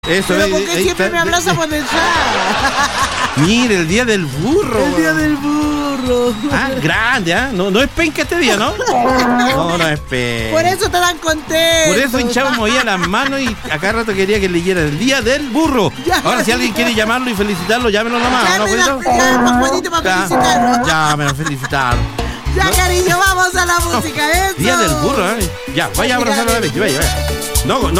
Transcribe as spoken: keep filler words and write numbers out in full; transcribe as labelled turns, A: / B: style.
A: Eso,
B: Pero
A: ahí-
B: ¿por qué
A: ahí
B: siempre
A: está.
B: me abraza por detrás?
A: Mire, el día del burro.
B: El día del burro.
A: Ah, grande, ¿ah? No, no es penca este día, ¿no? No, no es penca.
B: Por eso te dan contentos.
A: Por eso hinchaba movía las manos y a cada rato quería que leyera el día del burro.
B: Ya.
A: Ahora, si alguien quiere llamarlo y felicitarlo, llámenlo nomás, ¿no,
B: Llamen a-
A: Juanito?
B: llamen a Juanito para
A: Ya,
B: felicitarlo.
A: Llámenlo, felicitarlo.
B: Ya,
A: ¿No?
B: cariño, vamos a la música. Eso.
A: Día del burro, ¿eh? Ya, vaya a abrazarlo a la leche, vaya, vaya. No, no.